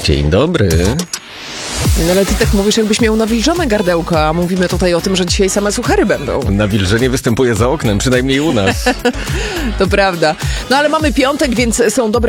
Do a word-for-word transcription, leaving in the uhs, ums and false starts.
Dzień dobry. No ale ty tak mówisz, jakbyś miał nawilżone gardełko, a mówimy tutaj o tym, że dzisiaj same suchary będą. Nawilżenie występuje za oknem, przynajmniej u nas. To prawda. No ale mamy piątek, więc są dobre